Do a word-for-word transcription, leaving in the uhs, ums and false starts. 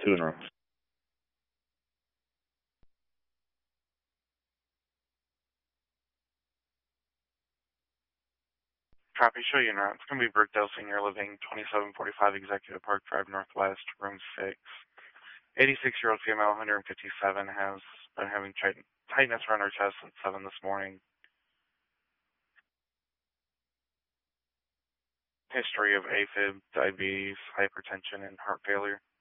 two in a row. Copy, show you now. It's going to be Brickdale Senior Living, twenty-seven forty-five Executive Park Drive Northwest, room six. eighty-six-year-old female, one hundred fifty-seven, has been having tightness around her chest since seven this morning. History of AFib, diabetes, hypertension, and heart failure.